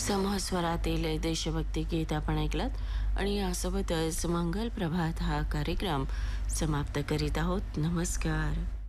समस्वरातील देशभक्ती गीत आपण ऐकलात आणि यासोबतच मंगल प्रभात हा कार्यक्रम समाप्त करीत आहोत. नमस्कार.